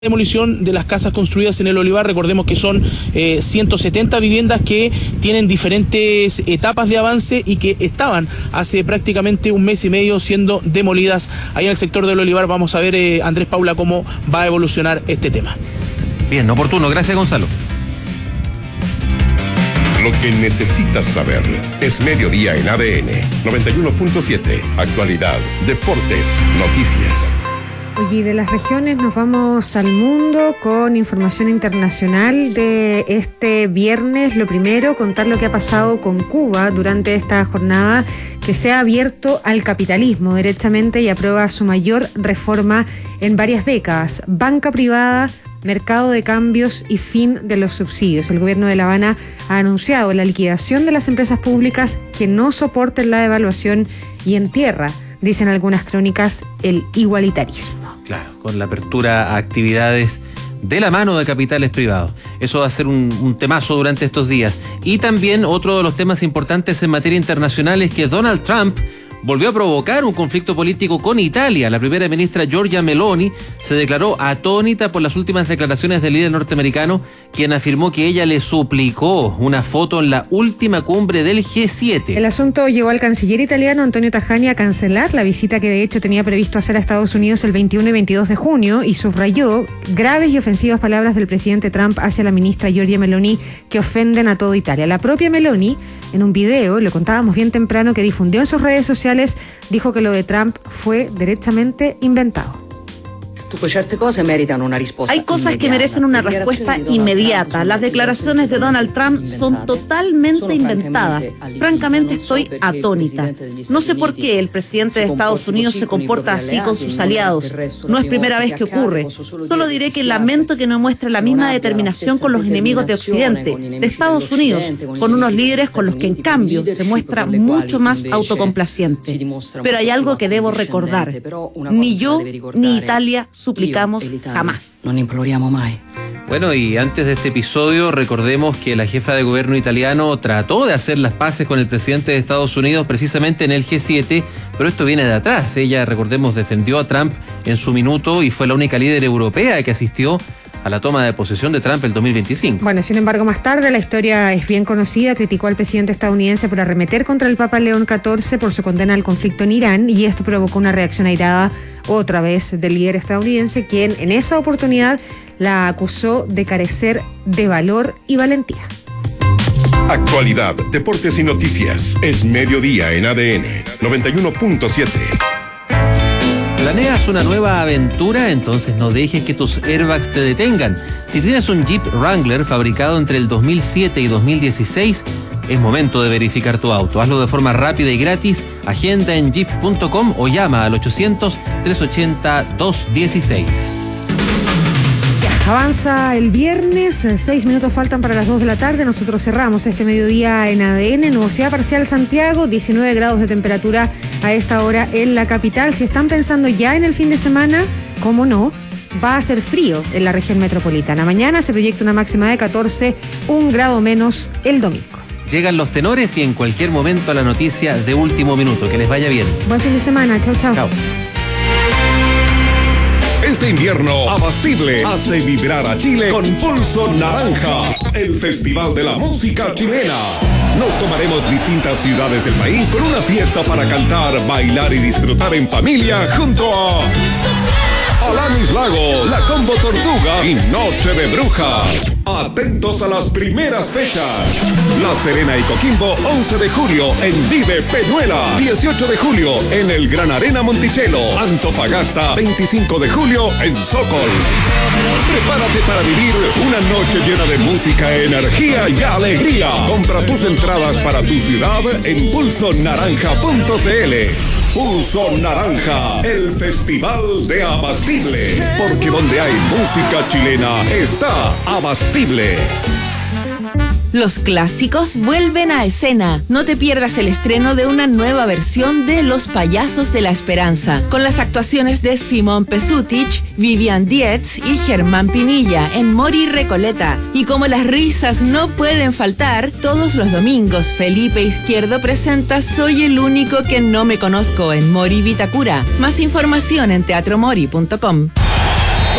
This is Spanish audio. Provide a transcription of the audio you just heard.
demolición de las casas construidas en el Olivar. Recordemos que son 170 viviendas que tienen diferentes etapas de avance y que estaban hace prácticamente un mes y medio siendo demolidas ahí en el sector del Olivar. Vamos a ver, Andrés Paula, cómo va a evolucionar este tema. Bien, oportuno. Gracias, Gonzalo. Lo que necesitas saber es Mediodía en ADN 91.7. Actualidad, deportes, noticias. Oye, de las regiones nos vamos al mundo con información internacional de este viernes. Lo primero, contar lo que ha pasado con Cuba durante esta jornada, que se ha abierto al capitalismo derechamente y aprueba su mayor reforma en varias décadas. Banca privada, mercado de cambios y fin de los subsidios. El gobierno de La Habana ha anunciado la liquidación de las empresas públicas que no soporten la devaluación y en tierra, dicen algunas crónicas, el igualitarismo. Claro, con la apertura a actividades de la mano de capitales privados. Eso va a ser un temazo durante estos días. Y también otro de los temas importantes en materia internacional es que Donald Trump volvió a provocar un conflicto político con Italia. La primera ministra Giorgia Meloni se declaró atónita por las últimas declaraciones del líder norteamericano, quien afirmó que ella le suplicó una foto en la última cumbre del G7. El asunto llevó al canciller italiano Antonio Tajani a cancelar la visita que de hecho tenía previsto hacer a Estados Unidos el 21 y 22 de junio y subrayó graves y ofensivas palabras del presidente Trump hacia la ministra Giorgia Meloni que ofenden a toda Italia. La propia Meloni, en un video, lo contábamos bien temprano, que difundió en sus redes sociales, dijo que lo de Trump fue derechamente inventado. Hay cosas que merecen una respuesta inmediata. Las declaraciones de Donald Trump son totalmente inventadas. Francamente estoy atónita. No sé por qué el presidente de Estados Unidos se comporta así con sus aliados. No es primera vez que ocurre. Solo diré que lamento que no muestre la misma determinación con los enemigos de Occidente, de Estados Unidos, con unos líderes con los que en cambio se muestra mucho más autocomplaciente. Pero hay algo que debo recordar. Ni yo ni Italia suplicamos jamás. No imploriamo mai. Bueno, y antes de este episodio, recordemos que la jefa de gobierno italiano trató de hacer las paces con el presidente de Estados Unidos precisamente en el G7, pero esto viene de atrás. Ella, recordemos, defendió a Trump en su minuto y fue la única líder europea que asistió a la toma de posesión de Trump el 2025. Bueno, sin embargo, más tarde, la historia es bien conocida, criticó al presidente estadounidense por arremeter contra el Papa León XIV por su condena al conflicto en Irán, y esto provocó una reacción airada otra vez del líder estadounidense, quien en esa oportunidad la acusó de carecer de valor y valentía. Actualidad, deportes y noticias. Es Mediodía en ADN 91.7. ¿Planeas una nueva aventura? Entonces no dejes que tus airbags te detengan. Si tienes un Jeep Wrangler fabricado entre el 2007 y 2016, es momento de verificar tu auto. Hazlo de forma rápida y gratis. Agenda en jeep.com o llama al 800-380-216. Avanza el viernes, 6 minutos faltan para las 2 de la tarde. Nosotros cerramos este mediodía en ADN. Nubosidad parcial Santiago, 19 grados de temperatura a esta hora en la capital. Si están pensando ya en el fin de semana, ¿cómo no? Va a ser frío en la región metropolitana. Mañana se proyecta una máxima de 14, 1 grado menos el domingo. Llegan los tenores y en cualquier momento la noticia de último minuto. Que les vaya bien. Buen fin de semana. Chau, chau. Chau. Este invierno, Abastible hace vibrar a Chile con Pulso Naranja, el festival de la música chilena. Nos tomaremos distintas ciudades del país con una fiesta para cantar, bailar y disfrutar en familia junto a Alanis Lagos, La Combo Tortuga y Noche de Brujas. Atentos a las primeras fechas. La Serena y Coquimbo, 11 de julio en Vive Peñuela. 18 de julio en el Gran Arena Monticello. Antofagasta, 25 de julio en Sokol. Prepárate para vivir una noche llena de música, energía y alegría. Compra tus entradas para tu ciudad en pulsonaranja.cl. Pulso Naranja, el festival de Abastible. Porque donde hay música chilena está Abastible. Los clásicos vuelven a escena. No te pierdas el estreno de una nueva versión de Los Payasos de la Esperanza, con las actuaciones de Simón Pesutich, Vivian Dietz y Germán Pinilla en Mori Recoleta. Y como las risas no pueden faltar, todos los domingos Felipe Izquierdo presenta Soy el único que no me conozco en Mori Vitacura. Más información en teatromori.com.